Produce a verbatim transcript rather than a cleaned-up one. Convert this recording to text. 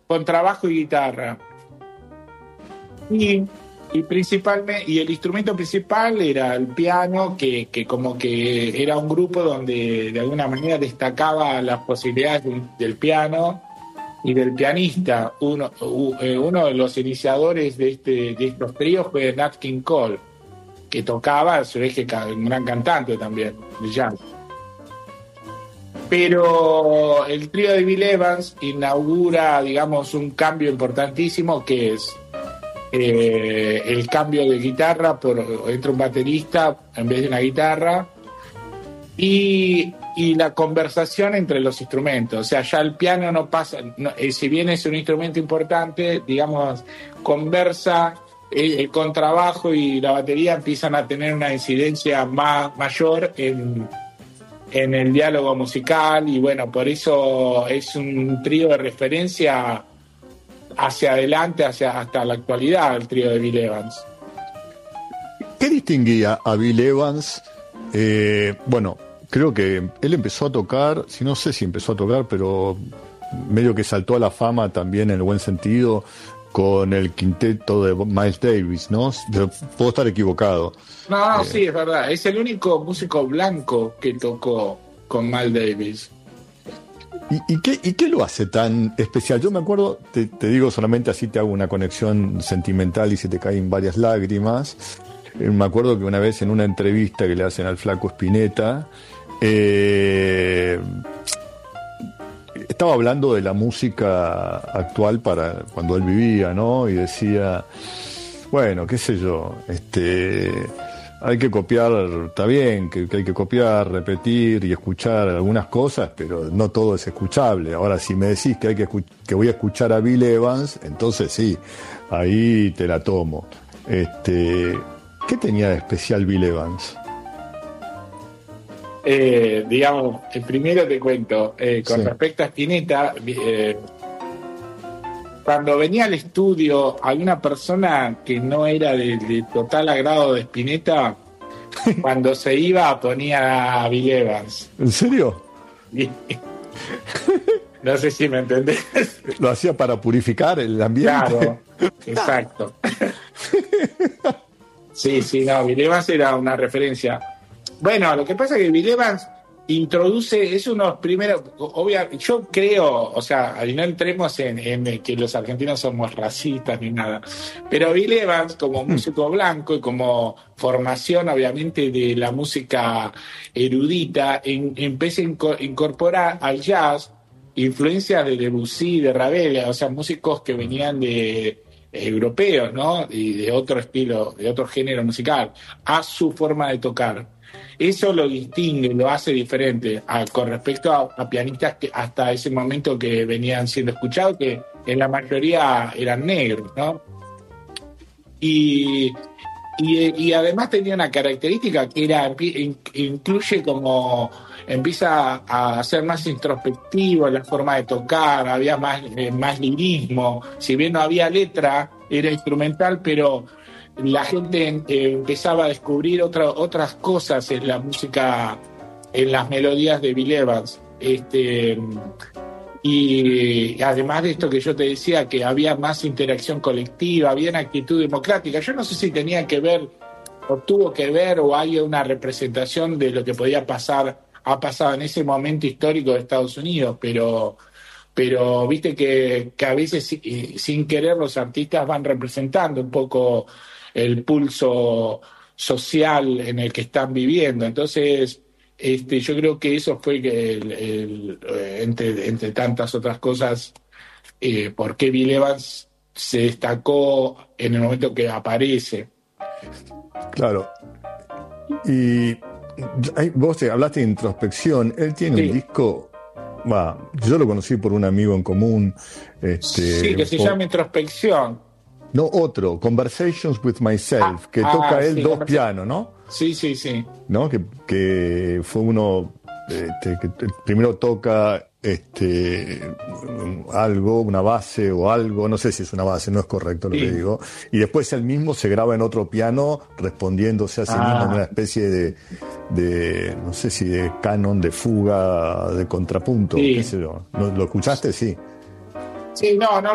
contrabajo y guitarra. Y, y principalmente, y el instrumento principal era el piano, que, que como que era un grupo donde de alguna manera destacaba las posibilidades del, del piano y del pianista. Uno, uno de los iniciadores de, este, de estos tríos fue Nat King Cole, que tocaba, se ve que un gran cantante también, de jazz. Pero el trío de Bill Evans inaugura, digamos, un cambio importantísimo, que es eh, el cambio de guitarra, por entra un baterista en vez de una guitarra, y, y la conversación entre los instrumentos. O sea, ya el piano no pasa, no, eh, si bien es un instrumento importante, digamos, conversa, el, el contrabajo y la batería empiezan a tener una incidencia más, mayor en, en el diálogo musical, y bueno, por eso es un trío de referencia hacia adelante, hacia hasta la actualidad, el trío de Bill Evans. ¿Qué distinguía a Bill Evans? Eh, bueno, creo que él empezó a tocar, si no sé si empezó a tocar, pero medio que saltó a la fama también en el buen sentido con el quinteto de Miles Davis, ¿no? Puedo estar equivocado. No, no, eh, sí, es verdad. Es el único músico blanco que tocó con Miles Davis. ¿Y, y, qué, ¿Y qué lo hace tan especial? Yo me acuerdo, te, te digo solamente así te hago una conexión sentimental y se te caen varias lágrimas. Eh, me acuerdo que una vez en una entrevista que le hacen al Flaco Spinetta, eh, estaba hablando de la música actual para cuando él vivía, ¿no? Y decía, bueno, qué sé yo, este... hay que copiar, está bien, que, que hay que copiar, repetir y escuchar algunas cosas, pero no todo es escuchable. Ahora, si me decís que hay que, que voy a escuchar a Bill Evans, entonces sí, ahí te la tomo. Este, ¿qué tenía de especial Bill Evans? Eh, digamos, el primero te cuento, eh, con Sí. respecto a Spinetta, eh, cuando venía al estudio alguna persona que no era de, de total agrado de Spinetta, cuando se iba ponía a Bill Evans. ¿En serio? Y- no sé si me entendés. ¿Lo hacía para purificar el ambiente? Claro, exacto. Sí, sí, no, Bill Evans era una referencia. Bueno, lo que pasa es que Bill Evans introduce, es uno de los primeros, obvia, yo creo, o sea, y no entremos en, en que los argentinos somos racistas ni nada, pero Bill Evans como músico blanco y como formación obviamente de la música erudita, en, empieza a inco- incorporar al jazz influencias de Debussy, de Ravel, o sea, músicos que venían de eh, europeos, ¿no? Y de otro estilo, de otro género musical, a su forma de tocar. Eso lo distingue, lo hace diferente a, con respecto a, a pianistas que hasta ese momento que venían siendo escuchados, que en la mayoría eran negros, ¿no? Y, y, y además tenía una característica que era, in- incluye como, empieza a ser más introspectivo en la forma de tocar, había más, eh, más lirismo, si bien no había letra, era instrumental, pero la gente eh, empezaba a descubrir otra, otras cosas en la música, en las melodías de Bill Evans. Este, y además de esto que yo te decía, que había más interacción colectiva, había una actitud democrática. Yo no sé si tenía que ver, o tuvo que ver, o hay una representación de lo que podía pasar, ha pasado en ese momento histórico de Estados Unidos, pero... pero viste que, que a veces eh, sin querer los artistas van representando un poco el pulso social en el que están viviendo. Entonces, este, yo creo que eso fue que el, el, eh, entre, entre tantas otras cosas, eh, por qué Bill Evans se destacó en el momento que aparece. Claro. Y ay, vos te hablaste de introspección. Él tiene Sí. un disco, va, yo lo conocí por un amigo en común. Este, Sí, que se por- llama Introspección. No, otro, Conversations with Myself, Ah, que ah, toca él sí, dos conversa- pianos, ¿no? Sí, sí, sí. ¿No? Que, que fue uno este, que t- primero toca este algo, una base o algo, no sé si es una base, no es correcto lo Sí. que digo, y después él mismo se graba en otro piano respondiéndose a sí Ah. mismo en una especie de, de, no sé si de canon, de fuga, de contrapunto, Sí. qué sé yo. ¿Lo, lo escuchaste? Sí. Sí, no, no